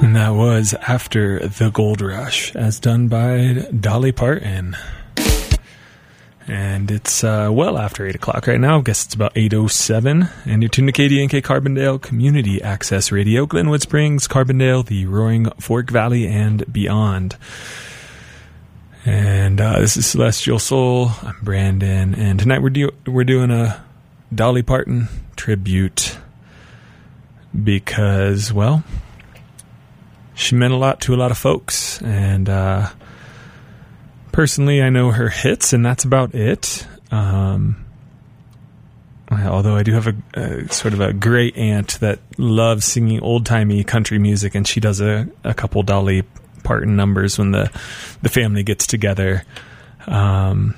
And that was After the Gold Rush, as done by Dolly Parton. And it's well after 8 o'clock right now. I guess it's about 8:07. And you're tuned to KDNK Carbondale Community Access Radio, Glenwood Springs, Carbondale, the Roaring Fork Valley, and beyond. And this is Celestial Soul. I'm Brandon. And tonight we're doing a Dolly Parton tribute because, well, she meant a lot to a lot of folks, and personally, I know her hits, and that's about it. Although I do have a sort of a great aunt that loves singing old-timey country music, and she does a couple Dolly Parton numbers when the family gets together. But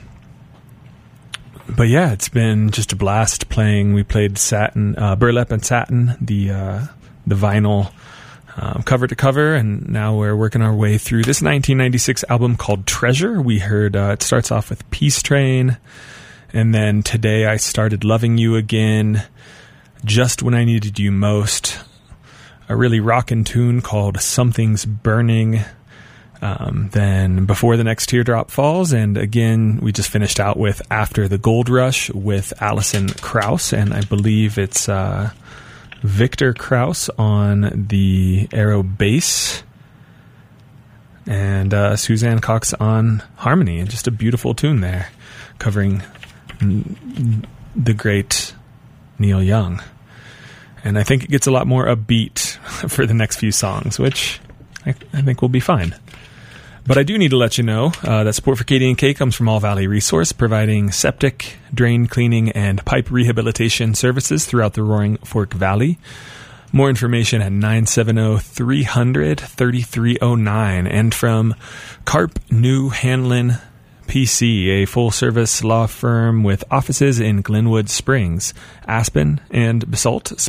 yeah, it's been just a blast playing. We played Satin, Burlap and Satin, the vinyl cover to cover, and now we're working our way through this 1996 album called Treasure. We heard it starts off with Peace Train, and then Today I Started Loving You Again, Just When I Needed You Most, a really rockin' tune called Something's Burning, then Before the Next Teardrop Falls, and again we just finished out with After the Gold Rush with Alison Krauss, and I believe it's Victor Krauss on the Aero bass, and Suzanne Cox on harmony, and just a beautiful tune there, covering the great Neil Young. And I think it gets a lot more upbeat for the next few songs, which I think will be fine. But I do need to let you know that support for KDNK comes from All Valley Resource, providing septic, drain cleaning, and pipe rehabilitation services throughout the Roaring Fork Valley. More information at 970-300-3309. And from Carp New Hanlon PC, a full-service law firm with offices in Glenwood Springs, Aspen, and Basalt,